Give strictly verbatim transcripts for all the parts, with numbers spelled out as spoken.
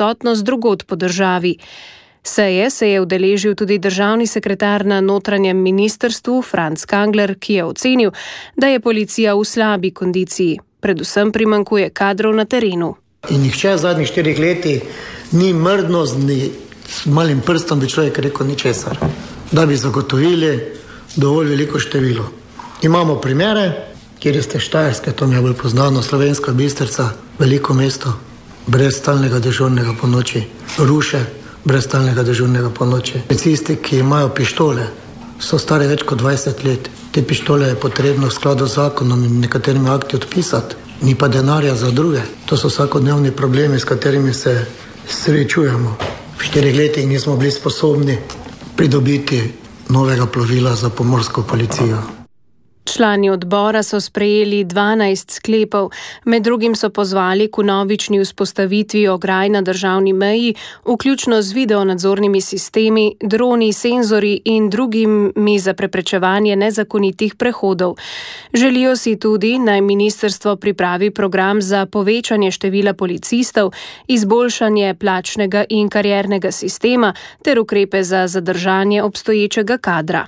odsotnost drugod po državi. Seje se je udeležil tudi državni sekretar na notranjem ministrstvu Franc Kangler, ki je ocenil, da je policija v slabi kondiciji. Predvsem primanjkuje kadrov na terenu. In nihče v zadnjih štirih letih ni mrdno z malim prstom, bi človek rekel ničesar, da bi zagotovili dovolj veliko število. Imamo primere, kjer ste Štajerske, to mi je bolj poznano, Slovenska Bistrica, veliko mesto, brez stalnega dežurnega po noči, Ruše, brez stalnega dežurnega po noči. Policisti, ki imajo pištole, so stare več kot dvajset let. Te pištole je potrebno v skladu z zakonom in nekaterimi akti odpisati, ni pa denarja za druge. To so vsakodnevni problemi, s katerimi se srečujemo. V štirih letih nismo bili sposobni pridobiti novega plovila za pomorsko policijo. Člani odbora so sprejeli dvanajst sklepov, med drugim so pozvali k vnovični vzpostavitvi ograj na državni meji, vključno z videonadzornimi sistemi, droni, senzori in drugimi za preprečevanje nezakonitih prehodov. Želijo si tudi, naj ministrstvo pripravi program za povečanje števila policistov, izboljšanje plačnega in kariernega sistema ter ukrepe za zadržanje obstoječega kadra.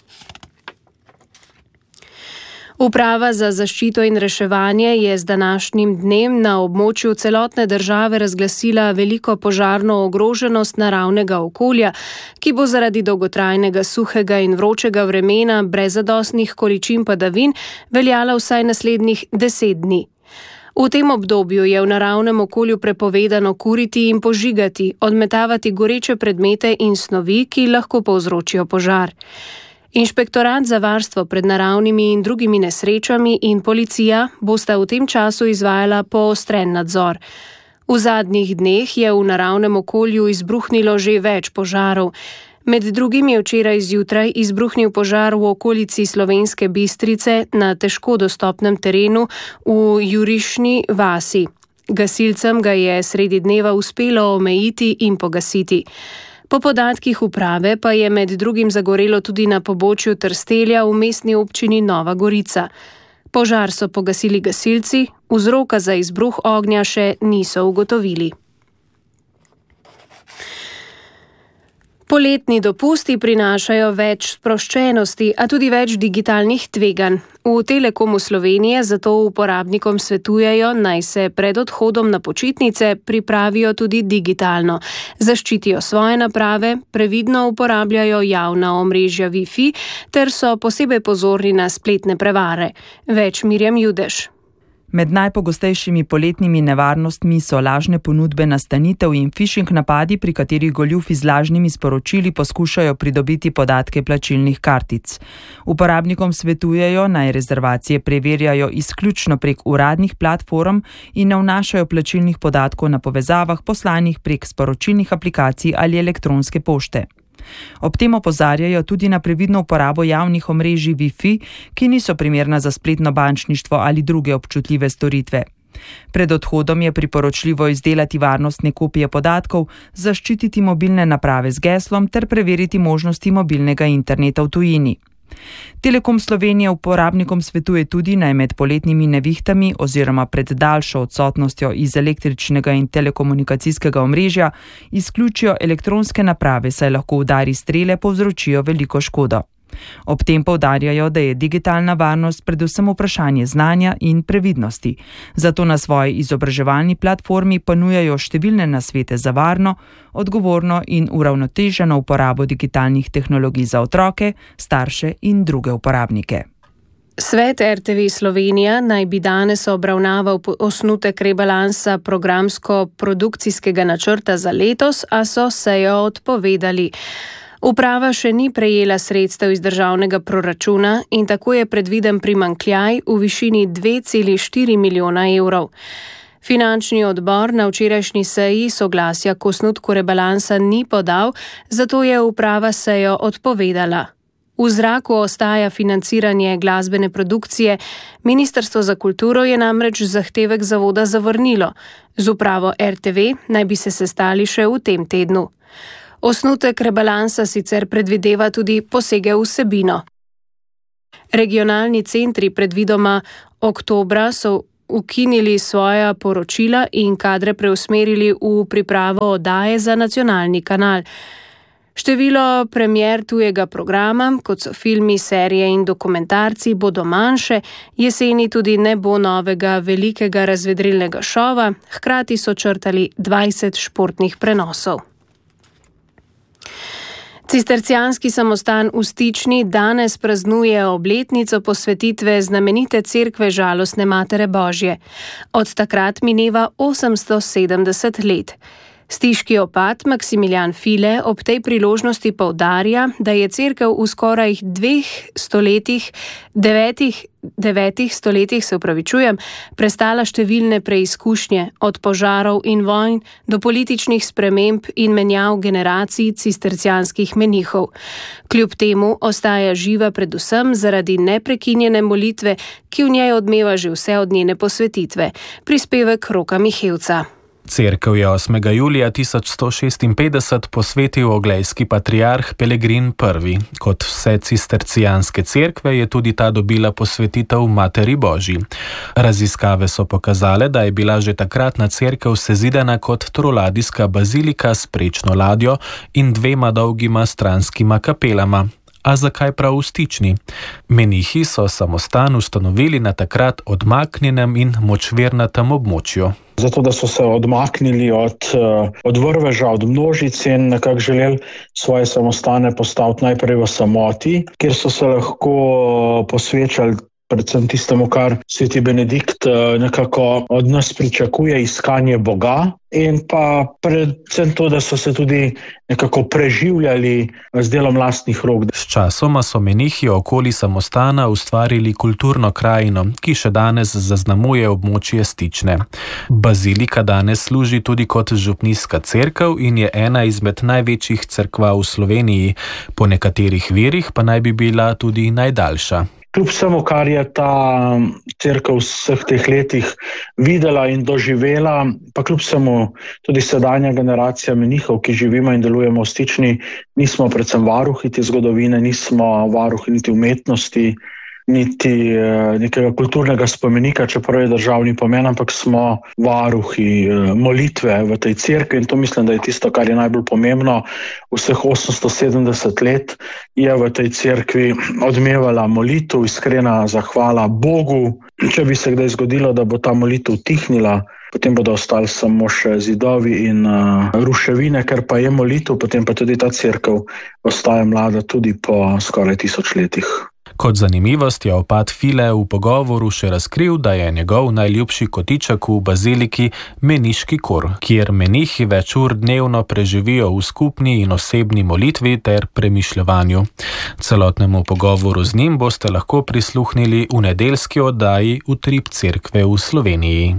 Uprava za zaščito in reševanje je z današnjim dnem na območju celotne države razglasila veliko požarno ogroženost naravnega okolja, ki bo zaradi dolgotrajnega suhega in vročega vremena brez zadostnih količin padavin veljala vsaj naslednjih deset dni. V tem obdobju je v naravnem okolju prepovedano kuriti in požigati, odmetavati goreče predmete in snovi, ki lahko povzročijo požar. Inšpektorat za varstvo pred naravnimi in drugimi nesrečami in policija bosta v tem času izvajala poostren nadzor. V zadnjih dneh je v naravnem okolju izbruhnilo že več požarov. Med drugim je včeraj zjutraj izbruhnil požar v okolici Slovenske Bistrice na težko dostopnem terenu v Jurišni vasi. Gasilcem ga je sredi dneva uspelo omejiti in pogasiti. Po podatkih uprave pa je med drugim zagorelo tudi na pobočju Trstelja v mestni občini Nova Gorica. Požar so pogasili gasilci, vzroka za izbruh ognja še niso ugotovili. Poletni dopusti prinašajo več sproščenosti, a tudi več digitalnih tveganj. V Telekomu Slovenije zato uporabnikom svetujejo, naj se pred odhodom na počitnice pripravijo tudi digitalno, zaščitijo svoje naprave, previdno uporabljajo javna omrežja Wi-Fi ter so posebej pozorni na spletne prevare. Več Mirjam Judež. Med najpogostejšimi poletnimi nevarnostmi so lažne ponudbe nastanitev in phishing napadi, pri katerih goljufi z lažnimi sporočili poskušajo pridobiti podatke plačilnih kartic. Uporabnikom svetujejo, naj rezervacije preverjajo izključno prek uradnih platform in ne vnašajo plačilnih podatkov na povezavah poslanih prek sporočilnih aplikacij ali elektronske pošte. Ob tem opozarjajo tudi na previdno uporabo javnih omrežij Wi-Fi, ki niso primerna za spletno bančništvo ali druge občutljive storitve. Pred odhodom je priporočljivo izdelati varnostne kopije podatkov, zaščititi mobilne naprave z geslom ter preveriti možnosti mobilnega interneta v tujini. Telekom Slovenije uporabnikom svetuje tudi, naj med poletnimi nevihtami oziroma pred daljšo odsotnostjo iz električnega in telekomunikacijskega omrežja izključijo elektronske naprave, saj lahko udari strele povzročijo veliko škodo. Ob tem poudarjajo, da je digitalna varnost predvsem vprašanje znanja in previdnosti. Zato na svoji izobraževalni platformi ponujajo številne nasvete za varno, odgovorno in uravnoteženo uporabo digitalnih tehnologij za otroke, starše in druge uporabnike. Svet R T V Slovenija naj bi danes obravnaval osnutek rebalansa programsko-produkcijskega načrta za letos, a so sejo odpovedali. Uprava še ni prejela sredstev iz državnega proračuna in tako je predviden primanjkljaj v višini dve celi štiri milijona evrov. Finančni odbor na včerajšnji seji soglasja k osnutku rebalansa ni podal, zato je uprava sejo odpovedala. V zraku ostaja financiranje glasbene produkcije, Ministrstvo za kulturo je namreč zahtevek zavoda zavrnilo. Z upravo R T V naj bi se sestali še v tem tednu. Osnutek rebalansa sicer predvideva tudi posege v vsebino. Regionalni centri predvidoma oktobra so ukinili svoja poročila in kadre preusmerili v pripravo oddaje za nacionalni kanal. Število premier tujega programa, kot so filmi, serije in dokumentarci, bodo manjše, jeseni tudi ne bo novega velikega razvedrilnega šova, hkrati so črtali dvajset športnih prenosov. Cistercijanski samostan v Stični danes praznuje obletnico posvetitve znamenite cerkve Žalostne Matere Božje. Od takrat mineva osemsto sedemdeset let. Stiški opat Maksimilijan File ob tej priložnosti poudarja, da je cerkev v skoraj dveh stoletjih, devetih, devetih stoletjih, se upravičujem, prestala številne preizkušnje, od požarov in vojn do političnih sprememb in menjav generacij cistercijanskih menihov. Kljub temu ostaja živa predvsem zaradi neprekinjene molitve, ki v njej odmeva že vse od njene posvetitve. Prispevek Roka Mihevca. Cerkev je osmega julija tisoč sto šestinpetdeset posvetil oglejski patriarh Pelegrin prvi. Kot vse cistercijanske cerkve je tudi ta dobila posvetitev Materi Božji. Raziskave so pokazale, da je bila že takratna cerkev sezidana kot troladijska bazilika s prečno ladjo in dvema dolgima stranskima kapelama. A zakaj prav v Stični? Menihi so samostan ustanovili na takrat odmaknjenem in močvirnatem območju. Zato, da so se odmaknili od, od vrveža, od množice in nekako želeli svoje samostane postaviti najprej v samoti, kjer so se lahko posvečali predvsem tistemu, kar sveti Benedikt nekako od nas pričakuje, iskanje Boga, in pa predvsem to, da so se tudi nekako preživljali z delom lastnih rok. S časoma so menihi okoli samostana ustvarili kulturno krajino, ki še danes zaznamuje območje Stične. Bazilika danes služi tudi kot župnijska cerkev in je ena izmed največjih cerkva v Sloveniji, po nekaterih virih pa naj bi bila tudi najdaljša. Kljub vsemu, kar je ta cerkev v vseh teh letih videla in doživela, pa kljub vsemu tudi sedanja generacija menihov, ki živimo in delujemo v Stični, nismo predvsem varuhi te zgodovine, nismo varuhi niti umetnosti, niti nekega kulturnega spomenika, čeprav je državni pomen, ampak smo varuhi molitve v tej cerkvi in to mislim, da je tisto, kar je najbolj pomembno. Vseh osemsto sedemdeset let je v tej cerkvi odmevala molitev, iskrena zahvala Bogu. Če bi se kdaj zgodilo, da bo ta molitev utihnila, potem bodo ostali samo še zidovi in uh, ruševine, ker pa je molitev, potem pa tudi ta cerkev ostaja mlada tudi po skoraj tisoč letih. Kot zanimivost je opat File v pogovoru še razkril, da je njegov najljubši kotiček v baziliki meniški kor, kjer menihi več ur dnevno preživijo v skupni in osebni molitvi ter premišljevanju. Celotnemu pogovoru z njim boste lahko prisluhnili v nedeljski oddaji Utrip cerkve v Sloveniji.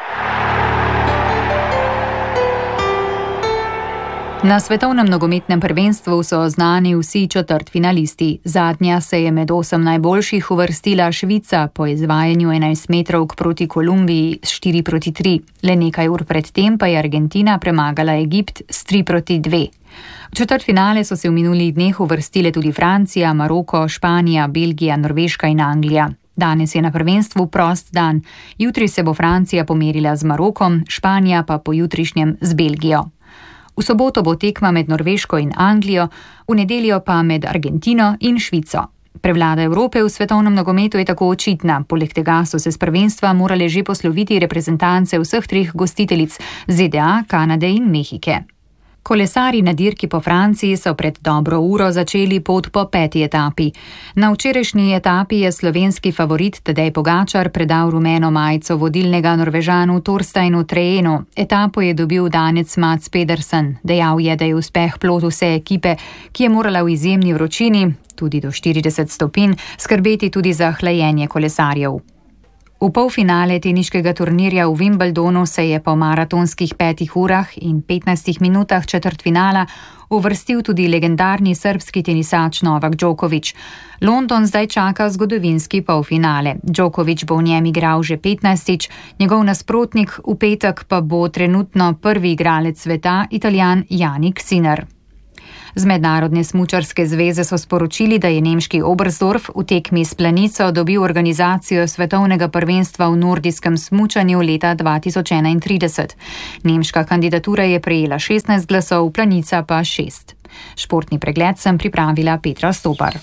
Na svetovnem nogometnem prvenstvu so znani vsi četrtfinalisti. Zadnja se je med osem najboljših uvrstila Švica po izvajanju enajstmetrovk proti Kolumbiji s štiri proti tri. Le nekaj ur pred tem pa je Argentina premagala Egipt s tri proti dve. V četrtfinale so se v minulih dneh uvrstile tudi Francija, Maroko, Španija, Belgija, Norveška in Anglija. Danes je na prvenstvu prost dan. Jutri se bo Francija pomerila z Marokom, Španija pa pojutrišnjem z Belgijo. V soboto bo tekma med Norveško in Anglijo, v nedeljo pa med Argentino in Švico. Prevlada Evrope v svetovnem nogometu je tako očitna, poleg tega so se s prvenstva morale že posloviti reprezentance vseh treh gostiteljic Z D A, Kanade in Mehike. Kolesarji na dirki po Franciji so pred dobro uro začeli pot po peti etapi. Na včerajšnji etapi je slovenski favorit Tadej Pogačar predal rumeno majico vodilnega Norvežanu Torsteinu Treenu. Etapo je dobil danec Mats Pedersen. Dejal je, da je uspeh plod vse ekipe, ki je morala v izjemni vročini, tudi do štirideset stopinj, skrbeti tudi za hlajenje kolesarjev. V polfinale teniškega turnirja v Wimbledonu se je po maratonskih petih urah in petnajstih minutah četrtfinala uvrstil tudi legendarni srbski tenisač Novak Djokovic. London zdaj čaka zgodovinski polfinale. Djokovic bo v njem igral že petnajstič, njegov nasprotnik v petek pa bo trenutno prvi igralec sveta, Italijan Jannik Sinner. Z Mednarodne smučarske zveze so sporočili, da je nemški Oberstdorf v tekmi s Planico dobil organizacijo svetovnega prvenstva v nordijskem smučanju leta dva tisoč enaintrideset. Nemška kandidatura je prejela šestnajst glasov, Planica pa šest. Športni pregled sem pripravila Petra Stopar.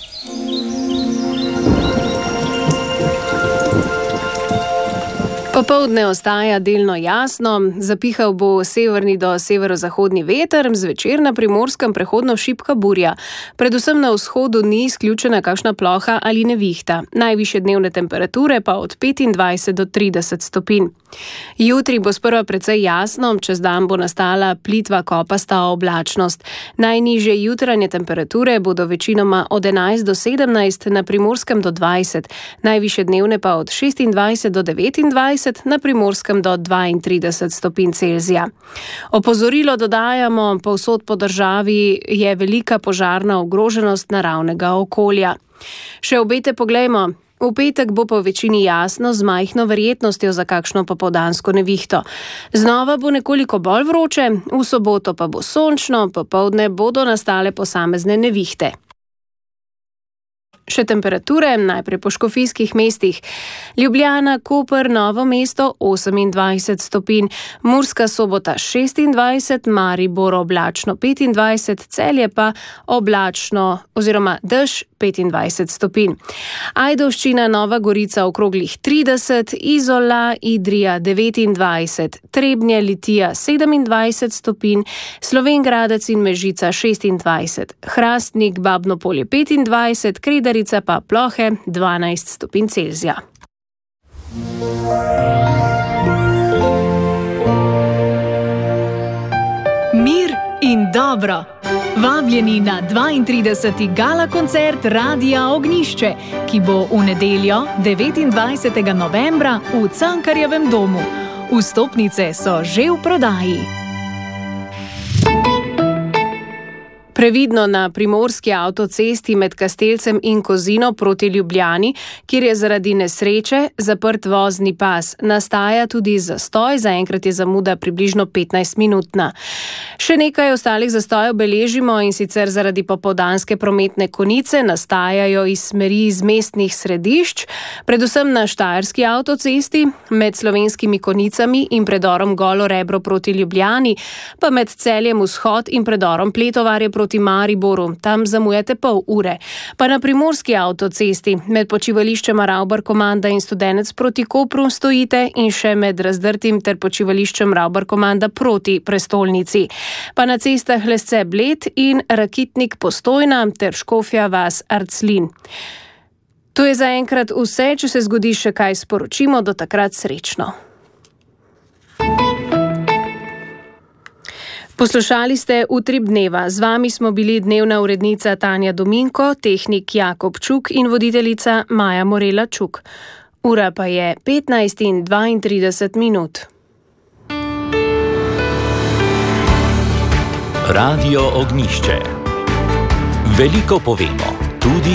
Popoldne ostaja delno jasno, zapihal bo severni do severozahodni veter, zvečer na Primorskem prehodno šibka burja. Predvsem na vzhodu ni izključena kakšna ploha ali nevihta. Najvišje dnevne temperature pa od petindvajset do trideset stopinj. Jutri bo sprva precej jasno, čez dan bo nastala plitva kopasta oblačnost. Najnižje jutranje temperature bodo večinoma od enajst do sedemnajst, na Primorskem do dvajset, najvišje dnevne pa od šestindvajset do devetindvajset, na Primorskem do dvaintrideset stopinj Celzija. Opozorilo dodajamo, povsod po državi je velika požarna ogroženost naravnega okolja. Še obete poglejmo. V petek bo po večini jasno z majhno verjetnostjo za kakšno popoldansko nevihto. Znova bo nekoliko bolj vroče, v soboto pa bo sončno, popoldne bodo nastale posamezne nevihte. Še temperature, najprej po škofijskih mestih. Ljubljana, Koper, Novo mesto osemindvajset stopinj, Murska Sobota šestindvajset, Maribor oblačno petindvajset, Celje pa oblačno oziroma dež petindvajset stopinj. Ajdovščina, Nova Gorica okroglih trideset, Izola, Idrija devetindvajset, Trebnje, Litija sedemindvajset stopinj, Slovenj Gradec in Mežica šestindvajset, Hrastnik, Babno Polje petindvajset, Kredarica pa Plohe dvanajst stopinj Celzija. Mir in dobro. Vabljeni na dvaintrideseti gala koncert Radia Ognjišče, ki bo v nedeljo devetindvajsetega novembra v Cankarjevem domu. Vstopnice so že v prodaji. Previdno na primorski avtocesti med Kastelcem in Kozino proti Ljubljani, kjer je zaradi nesreče zaprt vozni pas. Nastaja tudi zastoj, zaenkrat je zamuda približno petnajst minutna. Še nekaj ostalih zastojev beležimo, in sicer zaradi popoldanske prometne konice nastajajo iz smeri iz mestnih središč, predvsem na Štajerski avtocesti, med Slovenskimi Konicami in predorom Golo Rebro proti Ljubljani, pa med Celjem vzhod in predorom Pletovarje proti Mariboru, tam zamujate pol ure. Pa na primorski avtocesti, med počivališčema Ravbar Komanda in Studenec proti Kopru stojite in še med Razdrtim ter počivališčem Ravbar Komanda proti prestolnici. Pa na cestah Lesce Bled in Rakitnik Postojna ter Škofja vas Arclin. To je zaenkrat vse, če se zgodi še kaj, sporočimo, do takrat srečno. Poslušali ste Utrip dneva. Z vami smo bili dnevna urednica Tanja Dominko, tehnik Jakob Čuk in voditeljica Maja Morela Čuk. Ura pa je petnajst in dvaintrideset minut. Radio Ognjišče. Veliko povemo, tudi